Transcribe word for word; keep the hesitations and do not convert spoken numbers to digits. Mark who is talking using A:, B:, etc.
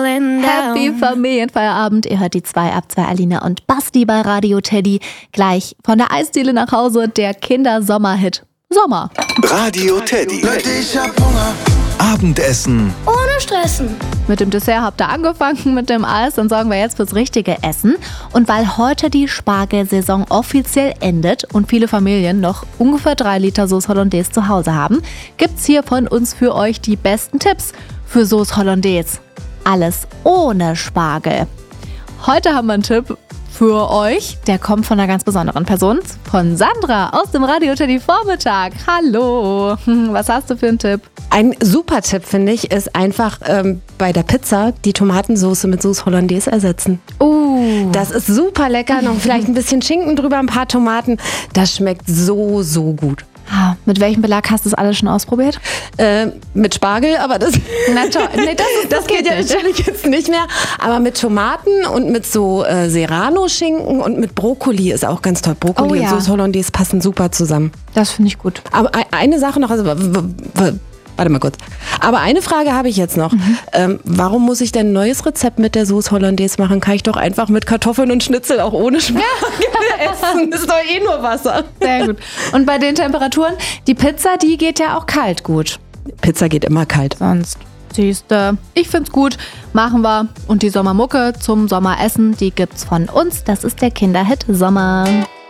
A: Happy Familienfeierabend. Ihr hört die zwei ab zwei Alina und Basti bei Radio Teddy. Gleich von der Eisdiele nach Hause der Kinder-Sommerhit Sommer.
B: Radio Teddy. Leute, ich hab Hunger. Abendessen.
C: Ohne Stressen.
A: Mit dem Dessert habt ihr angefangen, mit dem Eis. Dann sorgen wir jetzt fürs richtige Essen. Und weil heute die Spargelsaison offiziell endet und viele Familien noch ungefähr drei Liter Sauce Hollandaise zu Hause haben, gibt's hier von uns für euch die besten Tipps für Sauce Hollandaise. Alles ohne Spargel. Heute haben wir einen Tipp für euch. Der kommt von einer ganz besonderen Person. Von Sandra aus dem Radio Teddy Vormittag. Hallo. Was hast du für einen Tipp?
D: Ein super Tipp, finde ich, ist einfach ähm, bei der Pizza die Tomatensauce mit Sauce Hollandaise ersetzen.
A: Uh.
D: Das ist super lecker. Noch vielleicht ein bisschen Schinken drüber, ein paar Tomaten. Das schmeckt so, so gut.
A: Ah, mit welchem Belag hast du das alles schon ausprobiert?
D: Äh, mit Spargel, aber das,
A: Na toll. Nee, das, ist,
D: das,
A: das
D: geht
A: geht
D: ja
A: nicht.
D: natürlich jetzt nicht mehr. Aber mit Tomaten und mit so äh, Serrano-Schinken und mit Brokkoli ist auch ganz toll. Brokkoli
A: Oh
D: und
A: ja.
D: Sauce Hollandaise passen super zusammen.
A: Das finde ich gut.
D: Aber e- eine Sache noch, also w- w- w- warte mal kurz. Aber eine Frage habe ich jetzt noch. Mhm. Ähm, warum muss ich denn ein neues Rezept mit der Sauce Hollandaise machen? Kann ich doch einfach mit Kartoffeln und Schnitzel auch ohne Spargel essen. Ist doch eh nur Wasser.
A: Sehr gut. Und bei den Temperaturen, die Pizza, die geht ja auch kalt gut.
D: Pizza geht immer kalt.
A: Sonst siehste, ich find's gut, machen wir. Und die Sommermucke zum Sommeressen, die gibt's von uns. Das ist der Kinderhit Sommer.